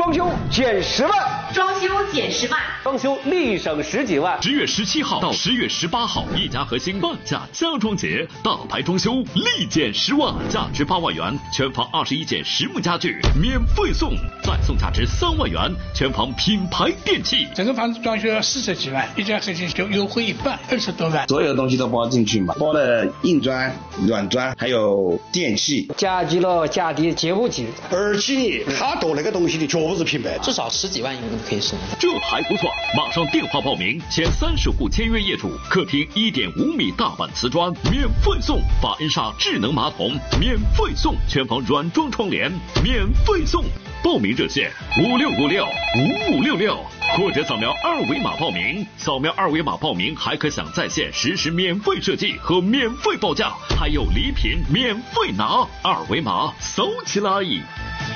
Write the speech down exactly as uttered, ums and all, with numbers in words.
装修减十万， 装修减十万， 装修立省十几万。 十月十七号到十月十八号，一家核心半价家装节，大牌装修立减十万，价值八万元全房二十一件实木家具免费送，再送价值三万元全房品牌电器。 整个房子装修要四十几万，一家核心就优惠一半，二十多万。 所有东西都包进去嘛，包了硬砖、软砖，还有电器， 加急了价低接不起。 而且他做那个东西的绝不是品牌， 至少十几万应该可以送。 这还不错，马上电话报名，前三十户签约业主，客厅一点五米大板瓷砖免费送，法恩莎智能马桶免费送，全房软装窗帘免费送。报名热线五六五六五五六六，或者扫描二维码报名。扫描二维码报名还可享在线实时免费设计和免费报价，还有礼品免费拿。二维码扫起来。